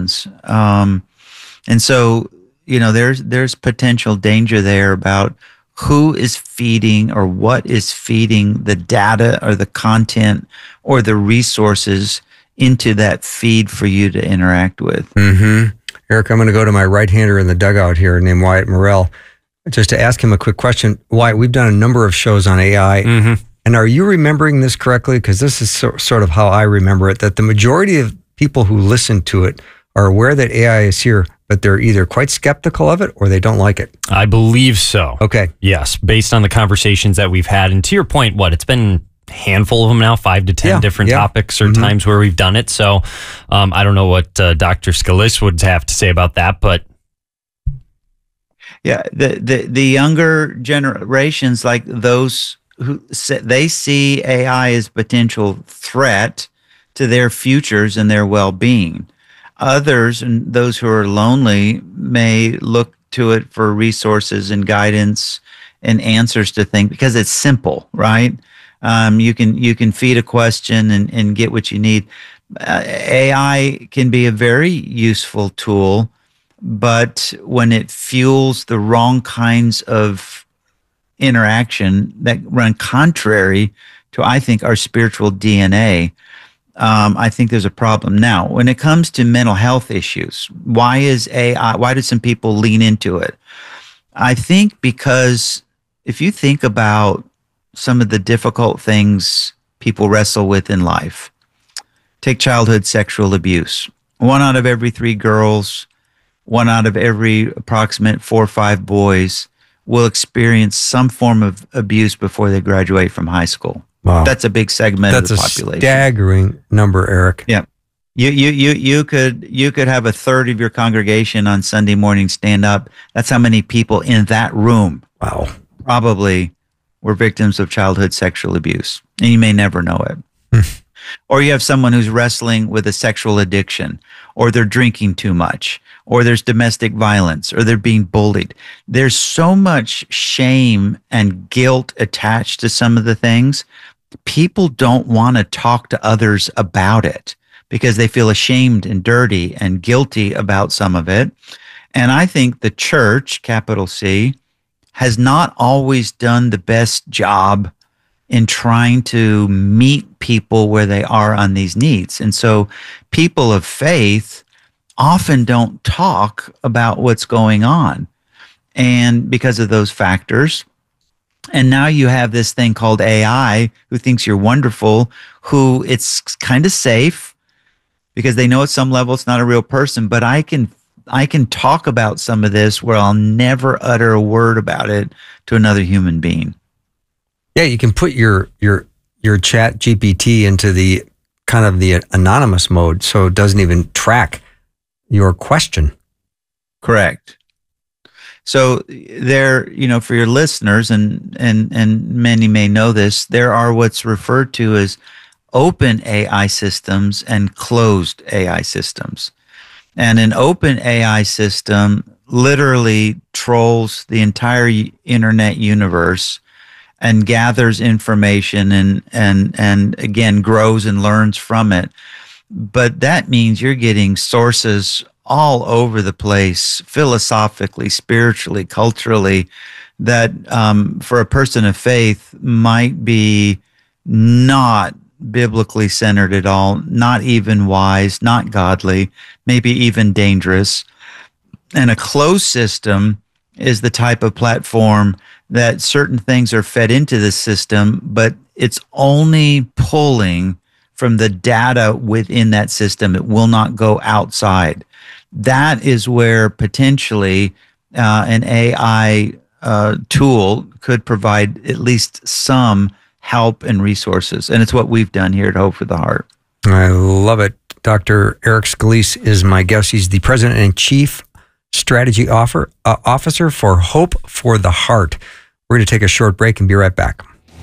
hands. And so, there's potential danger there about who is feeding or what is feeding the data or the content or the resources into that feed for you to interact with. Mm-hmm. Eric, I'm going to go to my right-hander in the dugout here named Wyatt Morrell just to ask him a quick question. Wyatt, we've done a number of shows on AI. Mm-hmm. And are you remembering this correctly? Because this is sort of how I remember it, that the majority of people who listen to it are aware that AI is here, but they're either quite skeptical of it or they don't like it. I believe so. Okay. Yes, based on the conversations that we've had. And to your point, it's been a handful of them now, 5 to 10 different topics or times where we've done it. So I don't know what Dr. Scalise would have to say about that, but yeah, the younger generations, like those who they see AI as potential threat to their futures and their well-being. Others, and those who are lonely, may look to it for resources and guidance and answers to things because it's simple, right? You can feed a question and get what you need. AI can be a very useful tool, but when it fuels the wrong kinds of interaction that run contrary to, I think, our spiritual DNA, I think there's a problem. Now, when it comes to mental health issues, why do some people lean into it? I think because if you think about some of the difficult things people wrestle with in life, take childhood sexual abuse. 1 out of every 3 girls, 1 out of every approximate 4 or 5 boys will experience some form of abuse before they graduate from high school. Wow. That's a big segment of the population. That's a staggering number, Eric. Yeah. You could have a third of your congregation on Sunday morning stand up. That's how many people in that room probably were victims of childhood sexual abuse. And you may never know it. Or you have someone who's wrestling with a sexual addiction, or they're drinking too much, or there's domestic violence, or they're being bullied. There's so much shame and guilt attached to some of the things. People don't want to talk to others about it because they feel ashamed and dirty and guilty about some of it. And I think the church, capital C, has not always done the best job in trying to meet people where they are on these needs. And so people of faith often don't talk about what's going on. And because of those factors, and now you have this thing called AI who thinks you're wonderful, who it's kind of safe because they know at some level it's not a real person, but I can talk about some of this where I'll never utter a word about it to another human being. Yeah, you can put your chat GPT into the kind of the anonymous mode, so it doesn't even track your question. Correct. So there, for your listeners, and many may know this, there are what's referred to as open AI systems and closed AI systems. And an open AI system literally trolls the entire internet universe and gathers information and again grows and learns from it. But that means you're getting sources all over the place, philosophically, spiritually, culturally, that for a person of faith might be not biblically centered at all, not even wise, not godly, maybe even dangerous. And a closed system is the type of platform that certain things are fed into the system, but it's only pulling from the data within that system. It will not go outside. That is where potentially an AI tool could provide at least some help and resources. And it's what we've done here at Hope for the Heart. I love it. Dr. Eric Scalise is my guest. He's the President and Chief Strategy Officer for Hope for the Heart. We're going to take a short break and be right back.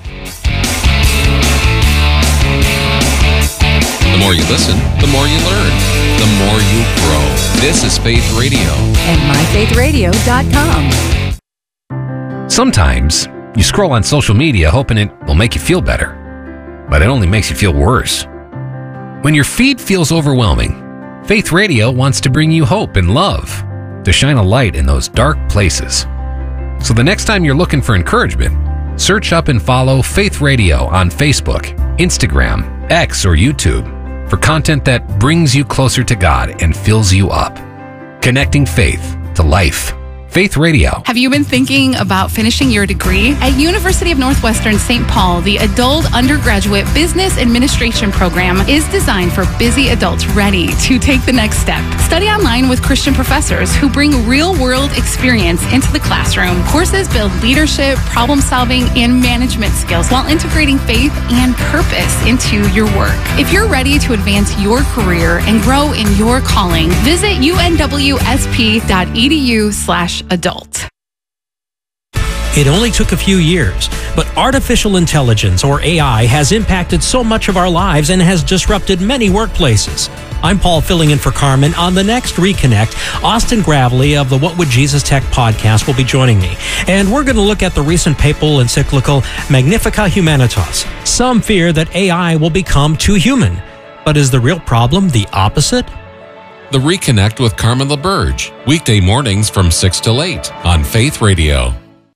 The more you listen, the more you learn, the more you grow. This is Faith Radio. And myfaithradio.com. Sometimes you scroll on social media hoping it will make you feel better, but it only makes you feel worse. When your feed feels overwhelming, Faith Radio wants to bring you hope and love, to shine a light in those dark places. So the next time you're looking for encouragement, search up and follow Faith Radio on Facebook, Instagram, X, or YouTube for content that brings you closer to God and fills you up. Connecting faith to life. Faith Radio. Have you been thinking about finishing your degree? At University of Northwestern St. Paul, the Adult Undergraduate Business Administration program is designed for busy adults ready to take the next step. Study online with Christian professors who bring real-world experience into the classroom. Courses build leadership, problem-solving, and management skills while integrating faith and purpose into your work. If you're ready to advance your career and grow in your calling, visit unwsp.edu/adult. It only took a few years, but artificial intelligence, or AI, has impacted so much of our lives and has disrupted many workplaces. I'm Paul, filling in for Carmen. On the next Reconnect, Austin Gravely of the What Would Jesus Tech podcast will be joining me. And we're going to look at the recent papal encyclical Magnificat Humanitas. Some fear that AI will become too human. But is the real problem the opposite? The Reconnect with Carmen LaBerge, weekday mornings from 6 till 8 on Faith Radio.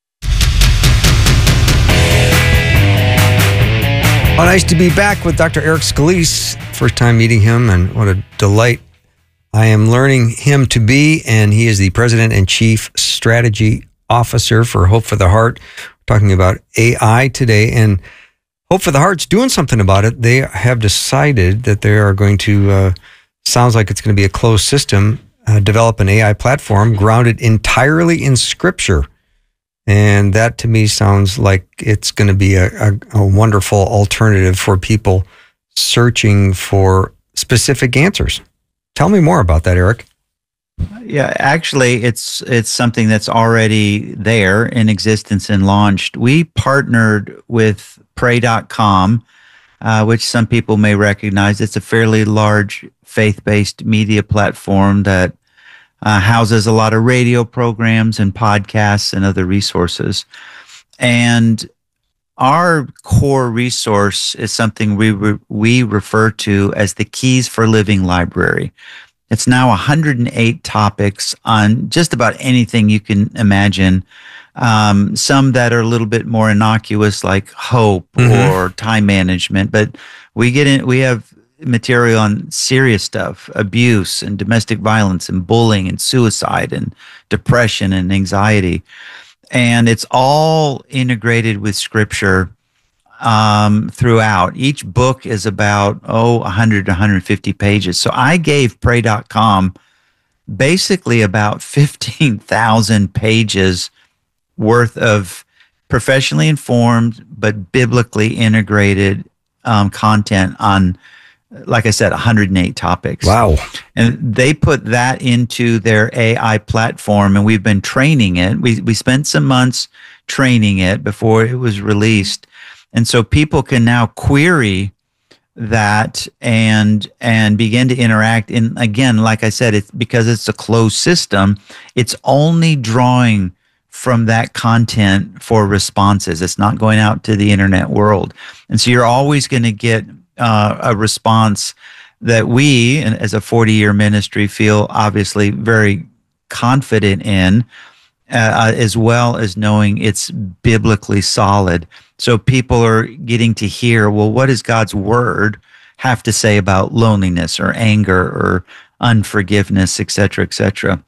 Oh, nice to be back with Dr. Eric Scalise. First time meeting him, and what a delight I am learning him to be. And he is the President and Chief Strategy Officer for Hope for the Heart. We're talking about AI today, and Hope for the Heart's doing something about it. They have decided that they are going to... sounds like it's going to be a closed system, develop an AI platform grounded entirely in Scripture. And that to me sounds like it's going to be a wonderful alternative for people searching for specific answers. Tell me more about that, Eric. Yeah, actually, it's something that's already there in existence and launched. We partnered with Pray.com, which some people may recognize. It's a fairly large faith-based media platform that houses a lot of radio programs and podcasts and other resources. And our core resource is something we refer to as the Keys for Living Library. It's now 108 topics on just about anything you can imagine. Some that are a little bit more innocuous, like hope or time management, but we have material on serious stuff, abuse and domestic violence and bullying and suicide and depression and anxiety. And it's all integrated with Scripture throughout. Each book is about 100 to 150 pages. So I gave Pray.com basically about 15,000 pages worth of professionally informed but biblically integrated content on, like I said, 108 topics. Wow. And they put that into their AI platform, and we've been training it. We spent some months training it before it was released. And so people can now query that and begin to interact. And again, like I said, it's because it's a closed system, it's only drawing from that content for responses. It's not going out to the internet world. And so you're always going to get a response that we, as a 40-year ministry, feel obviously very confident in, as well as knowing it's biblically solid. So people are getting to hear, well, what does God's word have to say about loneliness or anger or unforgiveness, et cetera, et cetera.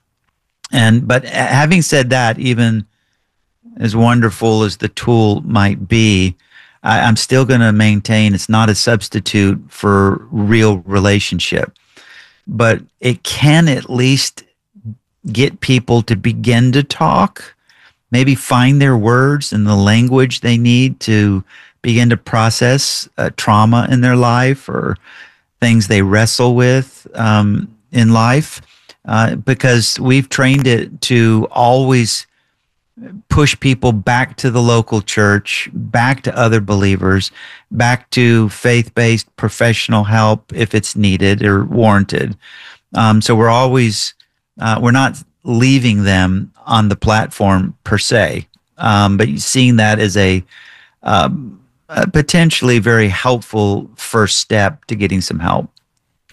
But having said that, even as wonderful as the tool might be, I'm still going to maintain it's not a substitute for real relationship, but it can at least get people to begin to talk, maybe find their words and the language they need to begin to process trauma in their life or things they wrestle with in life, because we've trained it to always push people back to the local church, back to other believers, back to faith-based professional help if it's needed or warranted. So we're always, we're not leaving them on the platform per se, but seeing that as a potentially very helpful first step to getting some help.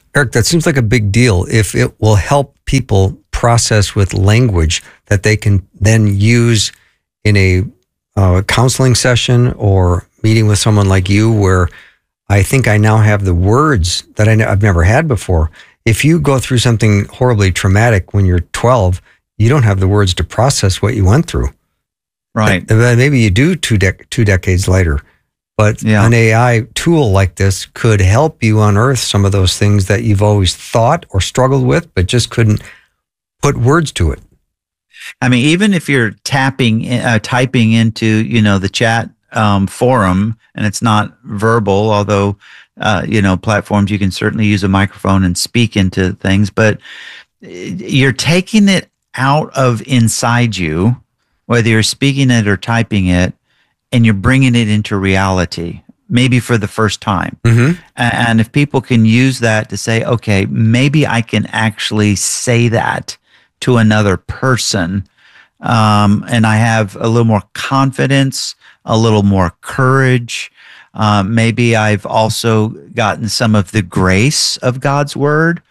Eric, that seems like a big deal. If it will help people process with language that they can then use in a counseling session or meeting with someone like you, where I think I now have the words that I've never had before. If you go through something horribly traumatic when you're 12, you don't have the words to process what you went through. Right. Maybe you do two decades later. But an AI tool like this could help you unearth some of those things that you've always thought or struggled with, but just couldn't put words to it. I mean, even if you're typing into, the chat forum, and it's not verbal, although, platforms, you can certainly use a microphone and speak into things, but you're taking it out of inside you, whether you're speaking it or typing it, and you're bringing it into reality, maybe for the first time. Mm-hmm. And if people can use that to say, okay, maybe I can actually say that to another person, and I have a little more confidence, a little more courage. Maybe I've also gotten some of the grace of God's word,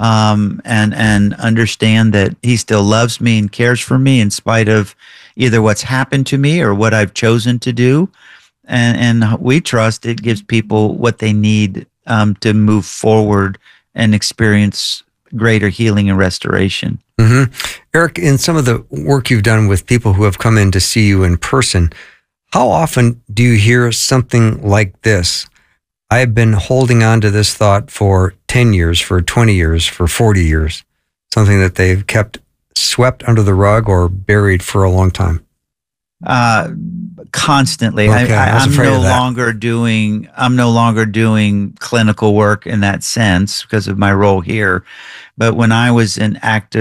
and understand that he still loves me and cares for me in spite of either what's happened to me or what I've chosen to do. And we trust it gives people what they need to move forward and experience greater healing and restoration. Mm-hmm. Eric, in some of the work you've done with people who have come in to see you in person, how often do you hear something like this? I've been holding on to this thought for 10 years, for 20 years, for 40 years, something that they've kept swept under the rug or buried for a long time? Constantly. Okay, I'm no longer doing clinical work in that sense because of my role here. But when I was in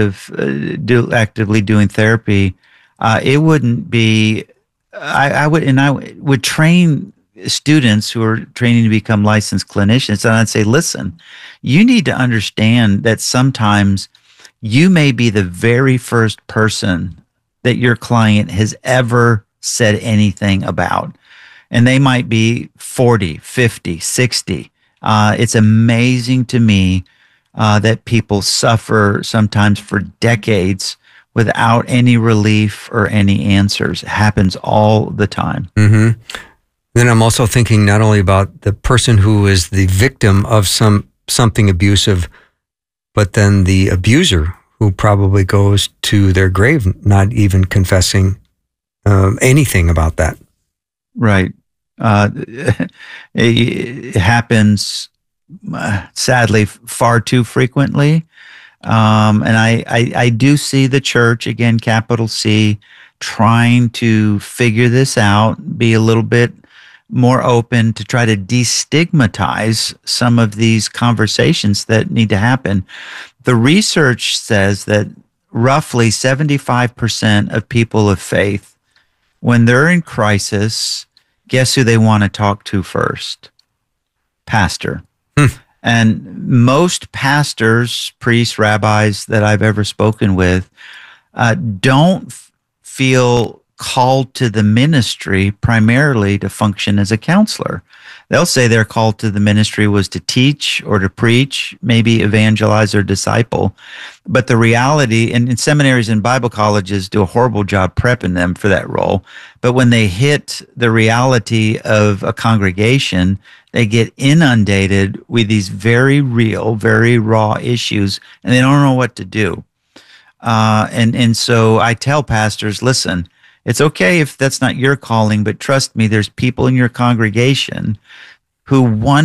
actively doing therapy, it wouldn't be. I would train students who are training to become licensed clinicians, and I'd say, listen, you need to understand that sometimes you may be the very first person that your client has ever said anything about. And they might be 40, 50, 60. It's amazing to me that people suffer sometimes for decades without any relief or any answers. It happens all the time. Mm-hmm. Then I'm also thinking not only about the person who is the victim of something abusive, but then the abuser who probably goes to their grave not even confessing anything about that. Right. It happens, sadly, far too frequently. And I do see the church, again, capital C, trying to figure this out, be a little bit more open to try to destigmatize some of these conversations that need to happen. The research says that roughly 75% of people of faith, when they're in crisis, guess who they want to talk to first? Pastor. And most pastors, priests, rabbis that I've ever spoken with don't feel called to the ministry primarily to function as a counselor. They'll say their call to the ministry was to teach or to preach, maybe evangelize or disciple. But the reality, and seminaries and Bible colleges do a horrible job prepping them for that role. But when they hit the reality of a congregation, they get inundated with these very real, very raw issues, and they don't know what to do. And so I tell pastors, listen, it's okay if that's not your calling, but trust me, there's people in your congregation who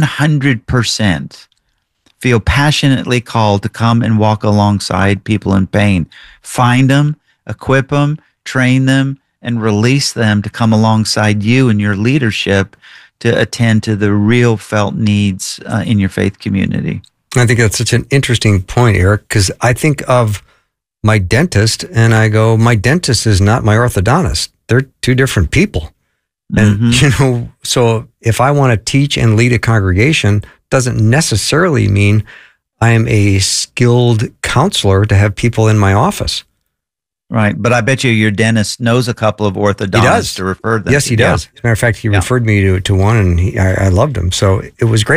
100% feel passionately called to come and walk alongside people in pain. Find them, equip them, train them, and release them to come alongside you and your leadership to attend to the real felt needs in your faith community. I think that's such an interesting point, Eric, because I think of my dentist and I go, my dentist is not my orthodontist. They're two different people. And, so if I want to teach and lead a congregation, doesn't necessarily mean I am a skilled counselor to have people in my office. Right. But I bet you your dentist knows a couple of orthodontists to refer them. Yes, he does. As a matter of fact, he referred me to one and I loved him. So it was great.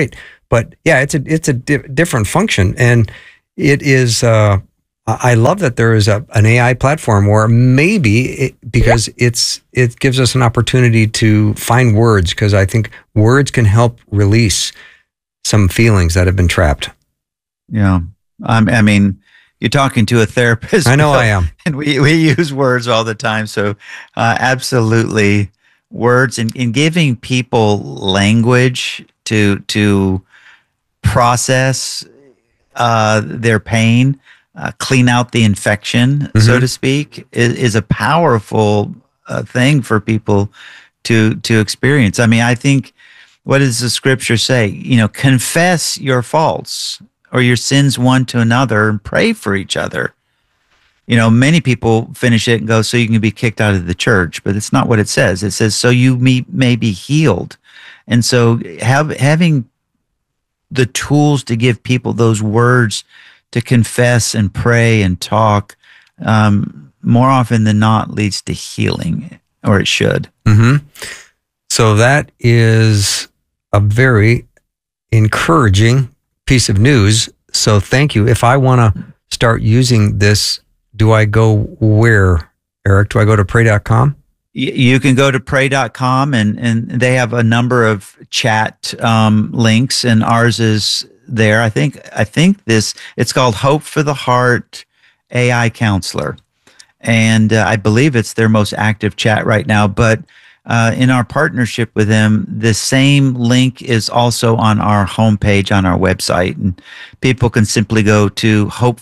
But yeah, it's a different function, and it is. I love that there is an AI platform where maybe because it gives us an opportunity to find words, because I think words can help release some feelings that have been trapped. Yeah, I mean, you're talking to a therapist. I know I am, and we use words all the time. So absolutely, words and giving people language to process their pain, clean out the infection, so to speak, is a powerful thing for people to experience. I mean, I think, what does the scripture say? Confess your faults or your sins one to another and pray for each other. Many people finish it and go, so you can be kicked out of the church, but it's not what it says. It says, so you may be healed. And so having the tools to give people those words to confess and pray and talk, more often than not leads to healing, or it should. So that is a very encouraging piece of news. So thank you. If I want to start using this, do I go where, Eric? Do I go to pray.com? You can go to pray.com, and they have a number of chat links, and ours is there. I think it's called Hope for the Heart AI Counselor. And I believe it's their most active chat right now. But in our partnership with them, the same link is also on our homepage on our website. And people can simply go to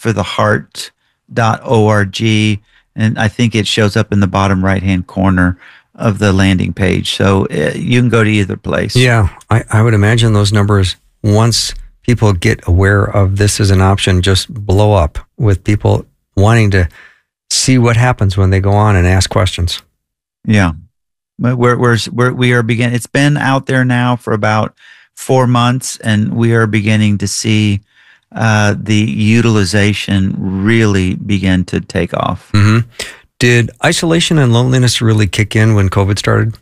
hopefortheheart.org. And I think it shows up in the bottom right-hand corner of the landing page. So you can go to either place. Yeah, I would imagine those numbers, once people get aware of this as an option, just blow up with people wanting to see what happens when they go on and ask questions. Yeah. But we are beginning. It's been out there now for about 4 months, and we are beginning to see the utilization really begin to take off. Did isolation and loneliness really kick in when COVID started?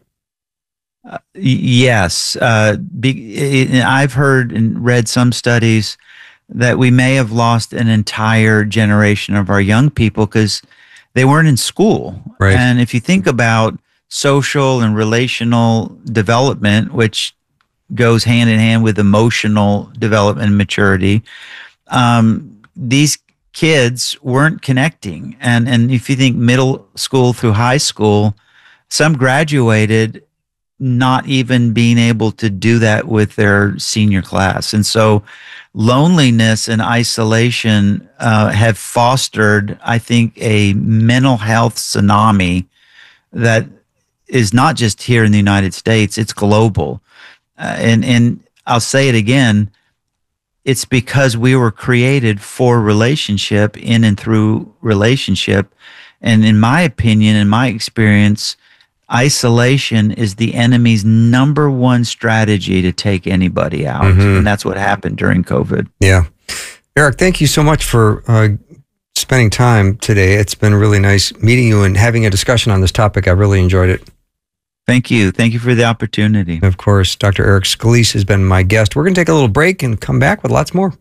Yes. I've heard and read some studies that we may have lost an entire generation of our young people because they weren't in school. Right. And if you think about social and relational development, which goes hand in hand with emotional development and maturity, these kids weren't connecting. And if you think middle school through high school, some graduated not even being able to do that with their senior class. And so loneliness and isolation have fostered, I think, a mental health tsunami that is not just here in the United States, it's global. And I'll say it again, it's because we were created for relationship, in and through relationship. And in my opinion, in my experience, isolation is the enemy's number one strategy to take anybody out. And that's what happened during COVID. Yeah. Eric, thank you so much for spending time today. It's been really nice meeting you and having a discussion on this topic. I really enjoyed it. Thank you. Thank you for the opportunity. Of course, Dr. Eric Scalise has been my guest. We're going to take a little break and come back with lots more.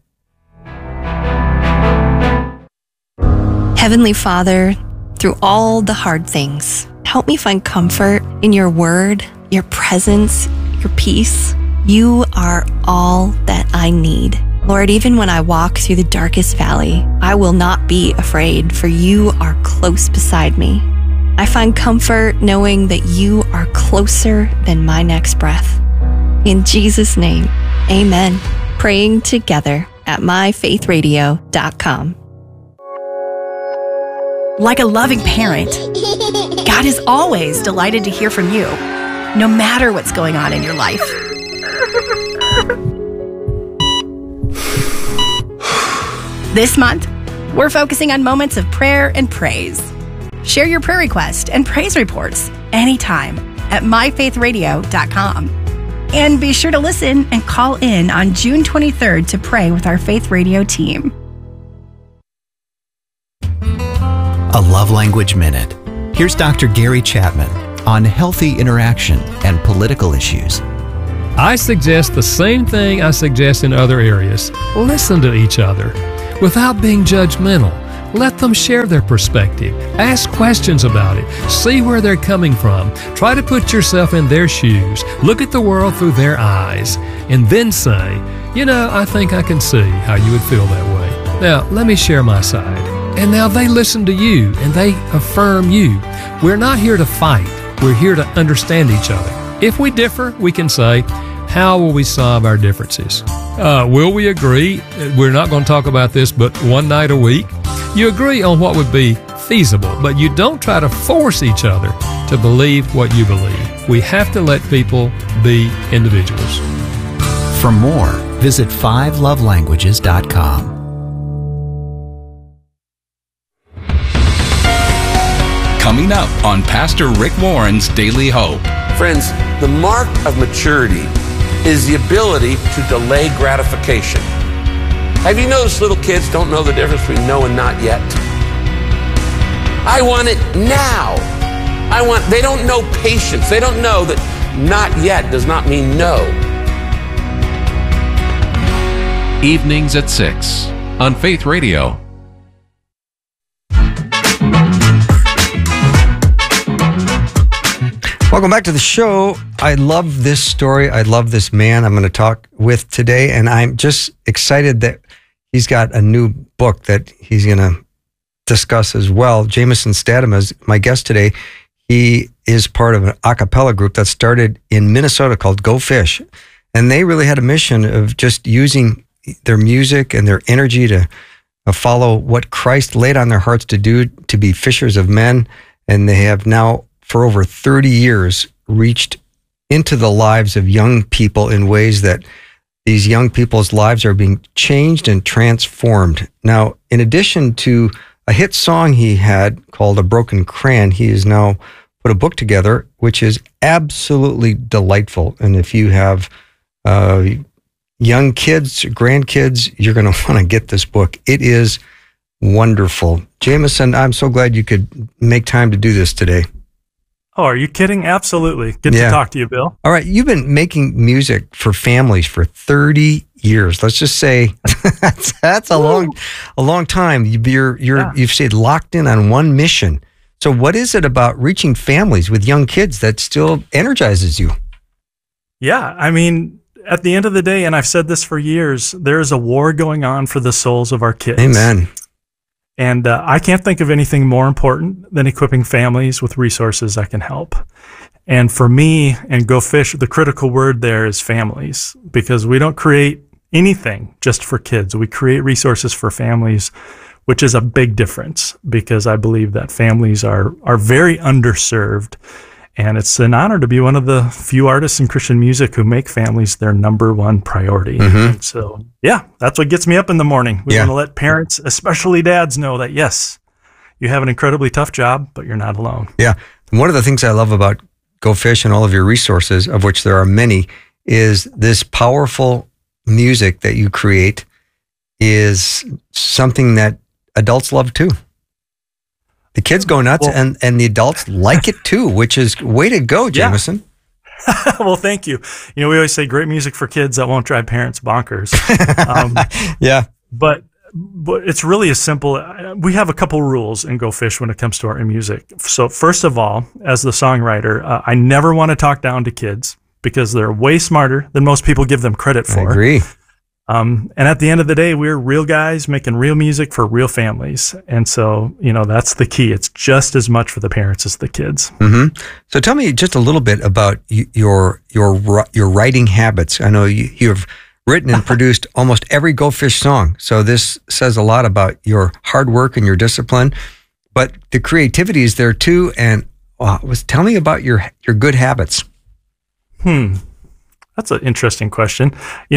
Heavenly Father, through all the hard things, help me find comfort in your word, your presence, your peace. You are all that I need. Lord, even when I walk through the darkest valley, I will not be afraid, for you are close beside me. I find comfort knowing that you are closer than my next breath. In Jesus' name, amen. Praying together at myfaithradio.com. Like a loving parent, God is always delighted to hear from you, no matter what's going on in your life. This month, we're focusing on moments of prayer and praise. Share your prayer request and praise reports anytime at myfaithradio.com. And be sure to listen and call in on June 23rd to pray with our Faith Radio team. A Love Language Minute. Here's Dr. Gary Chapman on healthy interaction and political issues. I suggest the same thing I suggest in other areas. Listen to each other without being judgmental. Let them share their perspective. Ask questions about it. See where they're coming from. Try to put yourself in their shoes. Look at the world through their eyes. And then say, I think I can see how you would feel that way. Now, let me share my side. And now they listen to you and they affirm you. We're not here to fight. We're here to understand each other. If we differ, we can say, how will we solve our differences? Will we agree? We're not going to talk about this but one night a week. You agree on what would be feasible, but you don't try to force each other to believe what you believe. We have to let people be individuals. For more, visit 5lovelanguages.com. Coming up on Pastor Rick Warren's Daily Hope. Friends, the mark of maturity is the ability to delay gratification. Have you noticed little kids don't know the difference between no and not yet? I want it now. They don't know patience. They don't know that not yet does not mean no. Evenings at 6 on Faith Radio. Welcome back to the show. I love this story. I love this man I'm going to talk with today, and I'm just excited that he's got a new book that he's going to discuss as well. Jameson Statham is my guest today. He is part of an a cappella group that started in Minnesota called Go Fish, and they really had a mission of just using their music and their energy to follow what Christ laid on their hearts to do, to be fishers of men, and they have now for over 30 years reached into the lives of young people in ways that these young people's lives are being changed and transformed. Now, in addition to a hit song he had called A Broken Crayon, he has now put a book together, which is absolutely delightful. And if you have young kids, grandkids, you're going to want to get this book. It is wonderful. Jameson, I'm so glad you could make time to do this today. Oh, are you kidding? Absolutely. Good to talk to you, Bill. All right. You've been making music for families for 30 years. Let's just say that's a long time. You've stayed locked in on one mission. So what is it about reaching families with young kids that still energizes you? Yeah. I mean, at the end of the day, and I've said this for years, there is a war going on for the souls of our kids. Amen. And I can't think of anything more important than equipping families with resources that can help. And for me and Go Fish, the critical word there is families, because we don't create anything just for kids. We create resources for families, which is a big difference, because I believe that families are very underserved. And it's an honor to be one of the few artists in Christian music who make families their number one priority. Mm-hmm. And so, that's what gets me up in the morning. We want to let parents, especially dads, know that, yes, you have an incredibly tough job, but you're not alone. Yeah. One of the things I love about Go Fish and all of your resources, of which there are many, is this powerful music that you create is something that adults love too. The kids go nuts, and the adults like it too, which is way to go, Jameson. Well, thank you. We always say great music for kids that won't drive parents bonkers. But it's really as simple. We have a couple rules in Go Fish when it comes to our music. So first of all, as the songwriter, I never want to talk down to kids because they're way smarter than most people give them credit for. I agree. And at the end of the day, we're real guys making real music for real families. And so, that's the key. It's just as much for the parents as the kids. Mm-hmm. So tell me just a little bit about your writing habits. I know you have written and produced almost every Go Fish song. So this says a lot about your hard work and your discipline, but the creativity is there too. And tell me about your good habits. That's an interesting question.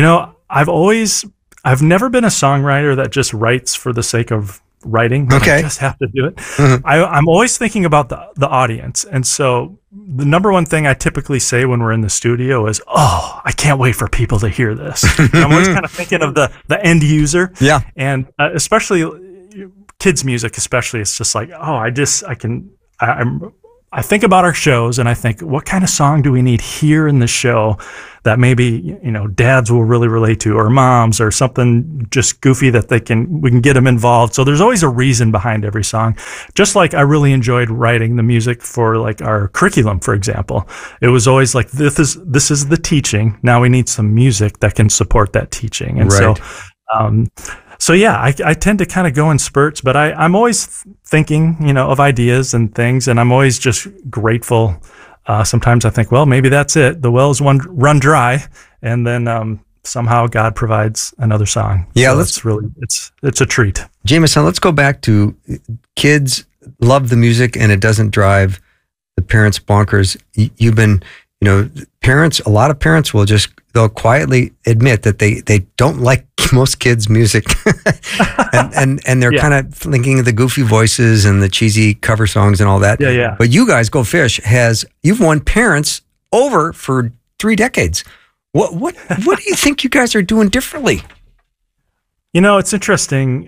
I've never been a songwriter that just writes for the sake of writing. Okay. I just have to do it. Mm-hmm. I'm always thinking about the audience. And so the number one thing I typically say when we're in the studio is, I can't wait for people to hear this. I'm always kind of thinking of the end user. Yeah. And especially kids music, especially, it's just like, I I think about our shows and I think, what kind of song do we need here in the show that maybe, dads will really relate to, or moms, or something just goofy that we can get them involved. So there's always a reason behind every song. Just like I really enjoyed writing the music for like our curriculum, for example. It was always like, this is the teaching. Now we need some music that can support that teaching. And right. So yeah, I tend to kind of go in spurts, but I'm always thinking, of ideas and things, and I'm always just grateful. Sometimes I think, well, maybe that's it. The well's run dry, and then somehow God provides another song. Yeah, so it's a treat. Jameson, let's go back to kids love the music, and it doesn't drive the parents bonkers. You've been, parents. A lot of parents they'll quietly admit that they don't like most kids' music, and they're kind of thinking of the goofy voices and the cheesy cover songs and all that. Yeah. But you guys, Go Fish, you've won parents over for 3 decades. What do you think you guys are doing differently? It's interesting.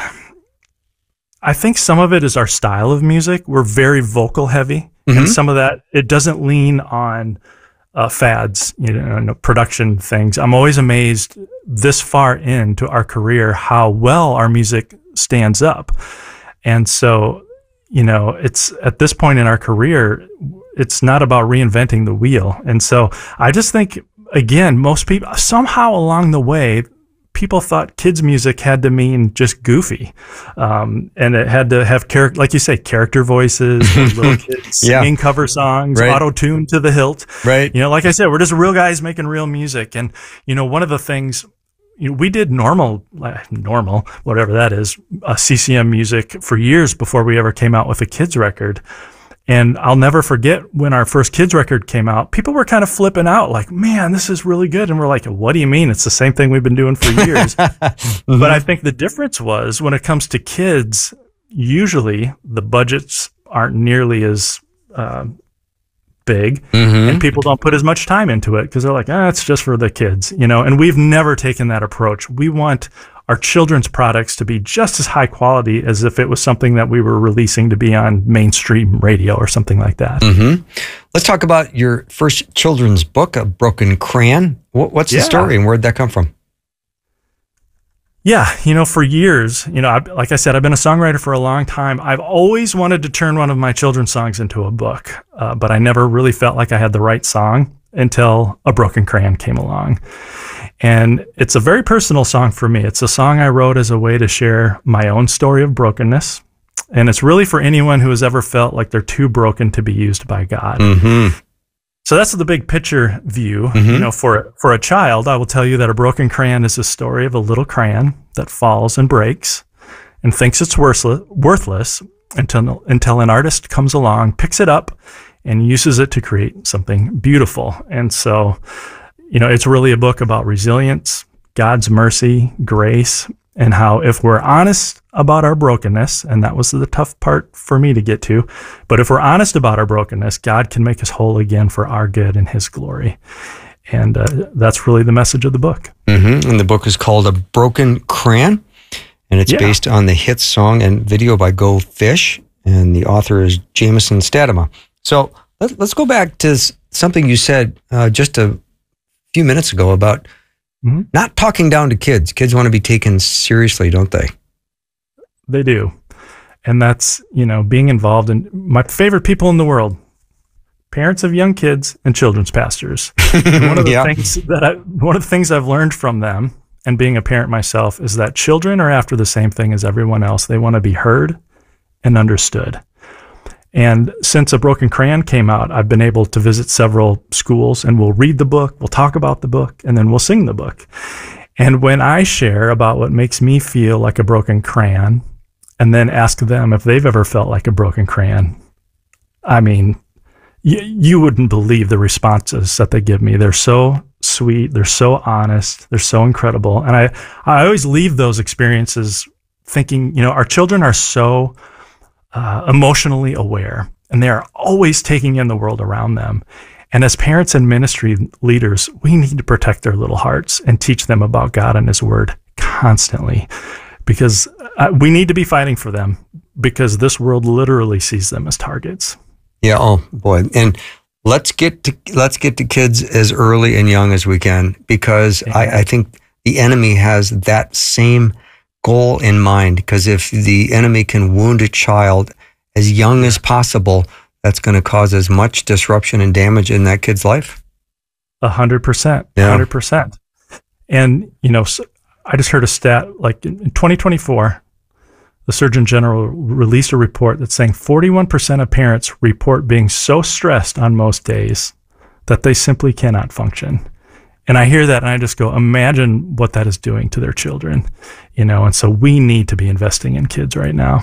I think some of it is our style of music. We're very vocal heavy, and some of that, it doesn't lean on fads, production things. I'm always amazed this far into our career how well our music stands up. And so, it's at this point in our career, it's not about reinventing the wheel. And so I just think, again, most people, somehow along the way, people thought kids' music had to mean just goofy. And it had to have like you say, character voices, little kids singing cover songs, auto-tuned to the hilt. Right. Like I said, we're just real guys making real music. And, one of the things, we did normal, whatever that is, CCM music for years before we ever came out with a kids record. And I'll never forget when our first kids record came out, people were kind of flipping out like, man, this is really good. And we're like, what do you mean? It's the same thing we've been doing for years. But I think the difference was when it comes to kids, usually the budgets aren't nearly as big and people don't put as much time into it because they're like, it's just for the kids, and we've never taken that approach. We want our children's products to be just as high quality as if it was something that we were releasing to be on mainstream radio or something like that. Let's talk about your first children's book, A Broken Crayon. What's the story and where'd that come from? Yeah, for years, like I said, I've been a songwriter for a long time. I've always wanted to turn one of my children's songs into a book, but I never really felt like I had the right song until A Broken Crayon came along. And it's a very personal song for me. It's a song I wrote as a way to share my own story of brokenness. And it's really for anyone who has ever felt like they're too broken to be used by God. So that's the big picture view. For a child, I will tell you that A Broken Crayon is a story of a little crayon that falls and breaks and thinks it's worthless until an artist comes along, picks it up, and uses it to create something beautiful. And so, it's really a book about resilience, God's mercy, grace, and how if we're honest about our brokenness, and that was the tough part for me to get to, but if we're honest about our brokenness, God can make us whole again for our good and His glory. And that's really the message of the book. And the book is called A Broken Crayon, and it's based on the hit song and video by Go Fish, and the author is Jameson Stadema. So let's go back to something you said just a few minutes ago about not talking down to kids. Kids want to be taken seriously, don't they? They do. And that's, being involved in my favorite people in the world, parents of young kids and children's pastors. And one of the things I've learned from them, and being a parent myself, is that children are after the same thing as everyone else. They want to be heard and understood. And since A Broken Crayon came out, I've been able to visit several schools, and we'll read the book, we'll talk about the book, and then we'll sing the book. And when I share about what makes me feel like a broken crayon, and then ask them if they've ever felt like a broken crayon, I mean, you wouldn't believe the responses that they give me. They're so sweet, they're so honest, they're so incredible. And I always leave those experiences thinking, our children are so emotionally aware, and they are always taking in the world around them. And as parents and ministry leaders, we need to protect their little hearts and teach them about God and His Word constantly, because we need to be fighting for them, because this world literally sees them as targets. Yeah. Oh boy. And let's get to kids as early and young as we can, because I think the enemy has that same goal in mind. Because if the enemy can wound a child as young as possible, that's going to cause as much disruption and damage in that kid's life. 100%. 100%. And, I just heard a stat, like in 2024, the Surgeon General released a report that's saying 41% of parents report being so stressed on most days that they simply cannot function. And I hear that and I just go, imagine what that is doing to their children, and so we need to be investing in kids right now.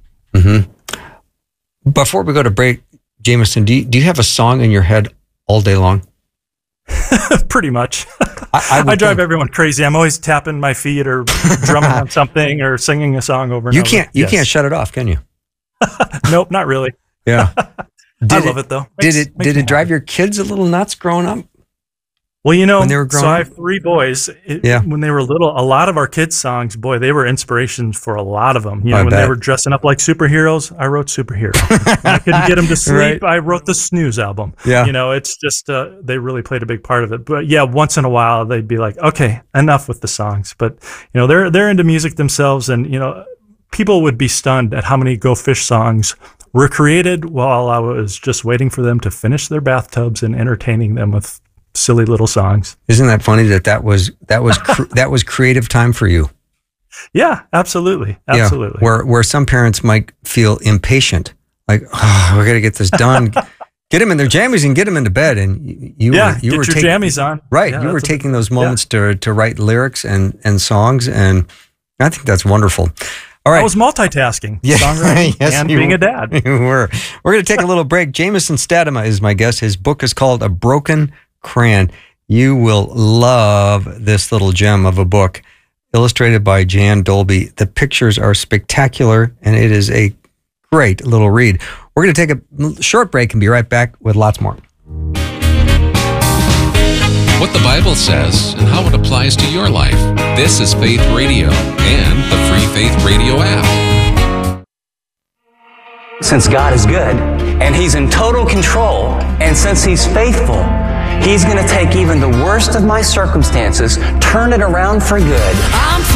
Mm-hmm. Before we go to break, Jameson, do you have a song in your head all day long? Pretty much. I drive everyone crazy. I'm always tapping my feet or drumming on something or singing a song over and over. You can't shut it off, can you? Nope, not really. Yeah. I love it though. Did it drive your kids a little nuts growing up? Well, when they were growing so I have 3 boys. When they were little, a lot of our kids' songs, boy, they were inspirations for a lot of them. When they were dressing up like superheroes, I wrote Superhero. When I couldn't get them to sleep, I wrote the Snooze album. Yeah. It's just, they really played a big part of it. But yeah, once in a while, they'd be like, okay, enough with the songs. But, they're into music themselves. And, people would be stunned at how many Go Fish songs were created while I was just waiting for them to finish their bathtubs and entertaining them with silly little songs. Isn't that funny that was creative time for you? Yeah, absolutely. Yeah, where some parents might feel impatient, like, oh, we got to get this done. Get them in their jammies and get them into bed. And you were get your jammies on. Right. Yeah, you were taking those moments to write lyrics and songs. And I think that's wonderful. All right. I was multitasking, songwriting and being a dad. You were. We're going to take a little break. Jameson Staddema is my guest. His book is called A Broken Crayon. You will love this little gem of a book, illustrated by Jan Dolby. The pictures are spectacular, and it is a great little read. We're going to take a short break and be right back with lots more. What the Bible says and how it applies to your life. This is Faith Radio and the free Faith Radio app. Since God is good and He's in total control, and since He's faithful, He's going to take even the worst of my circumstances, turn it around for good.